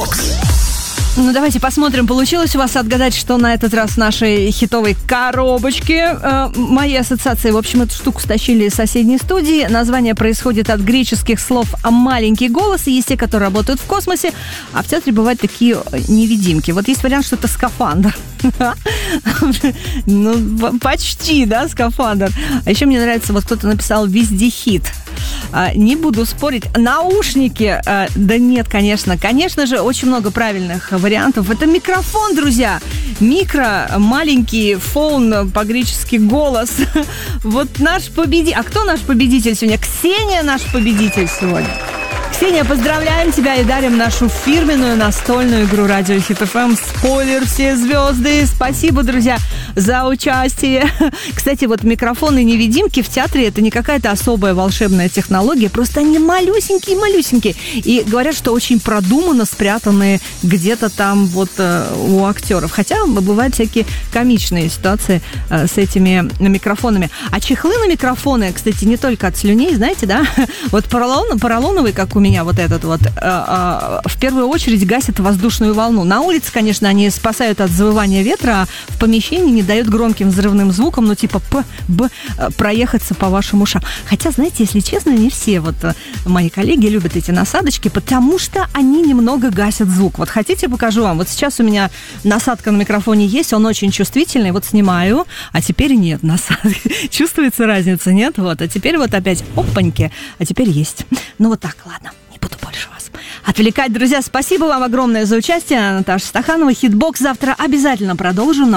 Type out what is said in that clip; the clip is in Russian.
Хитбокс. Ну, давайте посмотрим, получилось у вас отгадать, что на этот раз в нашей хитовой коробочке. Мои ассоциации, в общем, эту штуку стащили из соседней студии. Название происходит от греческих слов «маленький голос». И есть те, которые работают в космосе, а в театре бывают такие невидимки. Вот есть вариант, что это скафандр. Ну, почти, да, скафандр. А еще мне нравится, вот кто-то написал «вездехит». Не буду спорить. Наушники. Да нет, конечно. Конечно же, очень много правильных вариантов. Это микрофон, друзья. Микро, маленький фон, по-гречески голос. Вот наш победитель. А кто наш победитель сегодня? Ксения наш победитель сегодня. Ксения, поздравляем тебя и дарим нашу фирменную настольную игру Радио Хит ФМ «Спойлер. Все звезды». Спасибо, друзья, за участие. Кстати, вот микрофоны-невидимки в театре — это не какая-то особая волшебная технология, просто они малюсенькие-малюсенькие. И говорят, что очень продуманно спрятаны где-то там вот у актеров. Хотя бывают всякие комичные ситуации с этими микрофонами. А чехлы на микрофоны, кстати, не только от слюней, знаете, да? Вот поролоновый, как у меня вот этот вот, в первую очередь гасит воздушную волну. На улице, конечно, они спасают от завывания ветра, а в помещении не дают громким взрывным звуком, ну типа проехаться по вашим ушам. Хотя, знаете, если честно, не все вот мои коллеги любят эти насадочки, потому что они немного гасят звук. Вот хотите, покажу вам? Вот сейчас у меня насадка на микрофоне есть, он очень чувствительный, вот снимаю, а теперь нет насадки. Чувствуется разница, нет? Вот, а теперь вот опять опаньки, а теперь есть. Ну вот так, ладно. Не буду больше вас отвлекать, друзья. Спасибо вам огромное за участие. Наташа Стаханова, Хитбокс. Завтра обязательно продолжим.